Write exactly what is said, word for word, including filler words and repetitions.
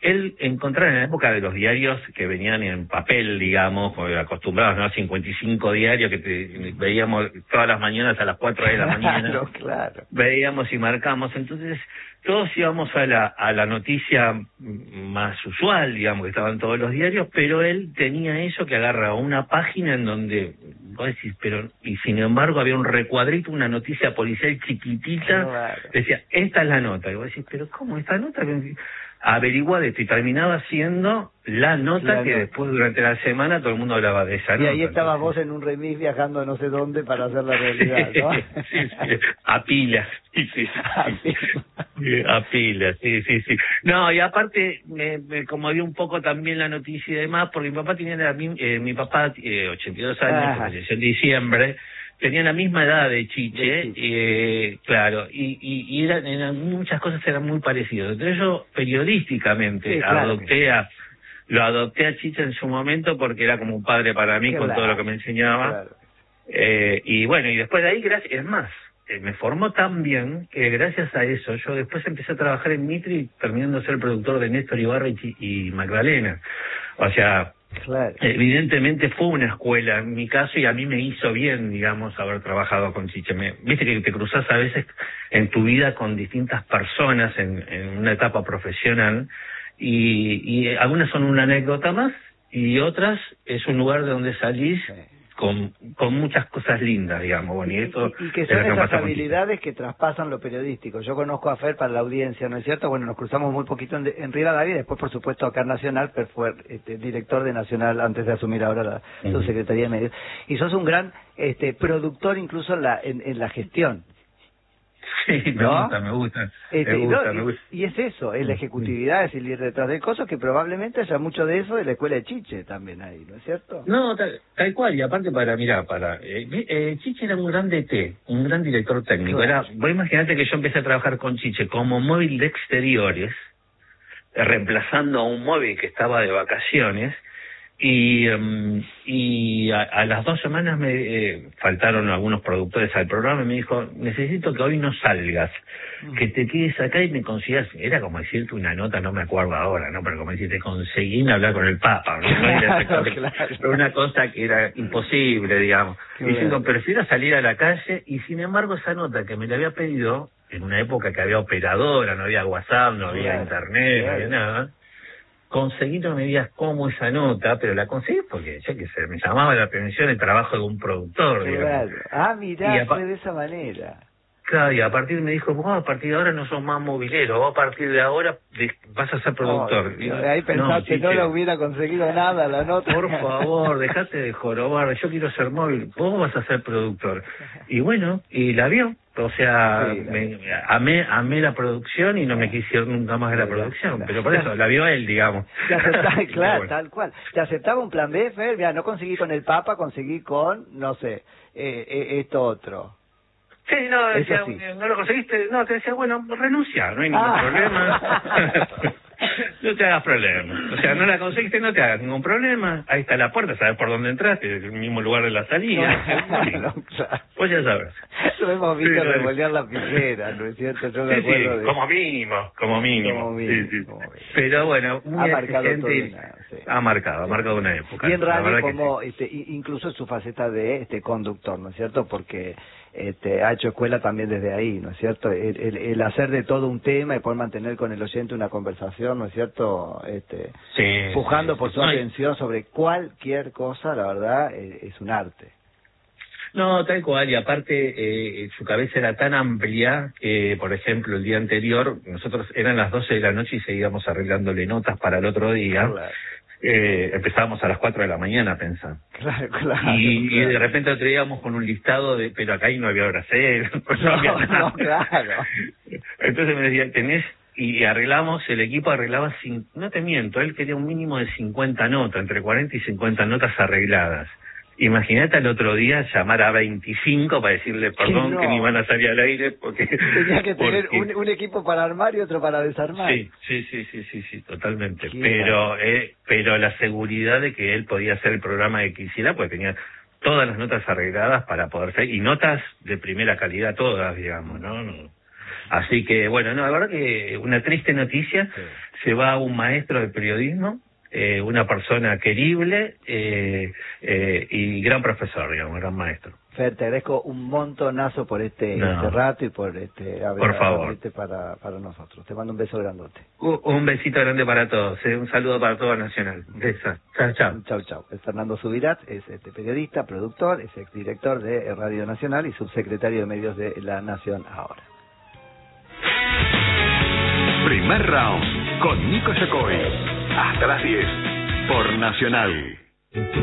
él encontraba en la época de los diarios que venían en papel, digamos, acostumbrados, ¿no? cincuenta y cinco diarios que te, veíamos todas las mañanas a las cuatro de la mañana. Claro, claro. Veíamos y marcamos. Entonces, todos íbamos a la, a la noticia más usual, digamos, que estaban todos los diarios, pero él tenía eso que agarra una página en donde, vos decís, pero, y sin embargo había un recuadrito, una noticia policial chiquitita, claro. Decía, esta es la nota. Y vos decís, pero ¿cómo esta nota? Averigua de esto, y terminaba siendo la nota claro. que después durante la semana todo el mundo hablaba de esa y nota. Y ahí estabas vos en un remis viajando a no sé dónde para hacer la realidad, ¿no? sí, sí, a pilas, sí, sí, a pilas. A pilas, sí, sí, sí. No, y aparte me, me conmovió un poco también la noticia y demás, porque mi papá tenía la, eh, mi papá, eh, ochenta y dos años, falleció en diciembre, tenía la misma edad de Chiche, de Chiche. Eh, claro, y, y, y eran, eran, muchas cosas eran muy parecidas. Entonces yo periodísticamente sí, claro adopté a, lo adopté a Chiche en su momento porque era como un padre para mí, claro, con todo lo que me enseñaba. Claro. Eh, y bueno, y después de ahí, gracias, es más, eh, me formó tan bien que gracias a eso yo después empecé a trabajar en Mitre, terminando de ser productor de Néstor Ibarra y, y Magdalena. O sea, claro, evidentemente fue una escuela en mi caso y a mí me hizo bien, digamos, haber trabajado con Chiche. Me, viste que te cruzás a veces en tu vida con distintas personas en, en una etapa profesional y, y algunas son una anécdota más y otras es un lugar de donde salís con, con muchas cosas lindas, digamos. Bueno, y, esto y, y que son esas habilidades que traspasan lo periodístico. Yo conozco a Fer para la audiencia, ¿no es cierto? Bueno, nos cruzamos muy poquito en, en Rivadavia y después, por supuesto, acá en Nacional. Fer fue este, director de Nacional antes de asumir ahora la uh-huh. su Secretaría de Medios. Y sos un gran este, productor incluso en la, en, en la gestión. Sí, me ¿no? gusta, me gusta, este, me gusta, no, me gusta. Y, y es eso, es la ejecutividad, es el ir detrás del coso, que probablemente haya mucho de eso de la escuela de Chiche también ahí, ¿no es cierto? No, tal, tal cual, y aparte para, mirar, para, eh, eh, Chiche era un gran D T, un gran director técnico. Claro. Era, vos imaginate que yo empecé a trabajar con Chiche como móvil de exteriores, eh, reemplazando a un móvil que estaba de vacaciones, y um, y a, a las dos semanas me eh, faltaron algunos productores al programa y me dijo, necesito que hoy no salgas, mm. que te quedes acá y me consigas, era como decirte una nota, no me acuerdo ahora, no, pero como decirte, conseguí hablar con el Papa, ¿no? Claro, claro. Pero una cosa que era imposible, digamos. Qué y diciendo, prefiero salir a la calle, y sin embargo esa nota que me la había pedido en una época que había operadora, no había WhatsApp, no había claro, internet, claro. no había nada, conseguí, no me digas cómo esa nota, pero la conseguí porque, yo qué sé, me llamaba la atención el trabajo de un productor, digamos. Claro. Ah, mirá, fue de esa manera. Claro, y a partir me dijo, vos a partir de ahora no sos más movilero, vos a partir de ahora vas a ser productor. Oh, digo, ahí pensaste, no, no lo hubiera conseguido nada la nota. Por favor, dejate de jorobar, yo quiero ser móvil, vos vas a ser productor. Y bueno, y la vio. O sea, sí, me, amé, amé la producción y no me quisieron nunca más de la producción, pero por eso la vio él, digamos. Te aceptaba, claro, bueno. Tal cual. Te aceptaba un plan B, Fer, mira, no conseguí con el Papa, conseguí con, no sé, eh, eh, esto otro. Sí, no, decía, sí. no lo conseguiste, no, te decía, bueno, renuncia, no hay ningún ah. problema. No te hagas problemas. O sea, no la conseguiste, no te hagas ningún problema. Ahí está la puerta, sabes por dónde entraste, es el mismo lugar de la salida. Claro, claro. Pues ya sabes. Lo hemos visto sí, revolear la piscina, ¿no es cierto? Yo me sí, acuerdo sí, de... como mínimo, como mínimo. Como mínimo, sí, sí. Como mínimo. Pero bueno, muy ha marcado exigente, una, sí. ha marcado, ha marcado una época. Y en radio como, sí. este, incluso su faceta de este conductor, ¿no es cierto? Porque este, ha hecho escuela también desde ahí, ¿no es cierto? El, el, el hacer de todo un tema y poder mantener con el oyente una conversación, ¿no es cierto? Este, sí, pujando sí, por su no, atención sobre cualquier cosa, la verdad, es, es un arte. No, tal cual, y aparte eh, su cabeza era tan amplia que, por ejemplo, el día anterior, nosotros eran las doce de la noche y seguíamos arreglándole notas para el otro día. Claro. Eh, empezábamos a las cuatro de la mañana a pensar. Claro, claro. Y, claro. y de repente lo traíamos con un listado de, pero acá ahí no había hora cero. No, no, había nada. No, claro. Entonces me decía, tenés, y arreglamos, el equipo arreglaba, sin, no te miento, él quería un mínimo de cincuenta notas, entre cuarenta y cincuenta notas arregladas. Imagínate al otro día llamar a veinticinco para decirle perdón que, no. que ni van a salir al aire porque tenía que tener porque... un, un equipo para armar y otro para desarmar. Sí, sí, sí, sí, sí, sí, totalmente. Qué pero eh, pero la seguridad de que él podía hacer el programa que quisiera, pues tenía todas las notas arregladas para poder ser, y notas de primera calidad todas, digamos, ¿no? no Así que, bueno, no, la verdad que una triste noticia, Sí. se va un maestro de periodismo, eh, una persona querible eh, eh, y gran profesor, digamos, gran maestro. Fer, te agradezco un montonazo por este, No. este rato y por este haber- Por favor. abrirte para, para nosotros. Te mando un beso grandote. U- Un besito grande para todos, eh, un saludo para todo Nacional. Beso. Chao, chao. Chau, chau. Es Fernando Subirat, es este periodista, productor, es exdirector de Radio Nacional y subsecretario de Medios de La Nación ahora. Primer round con Nico Yacoy. Hasta las diez por Nacional.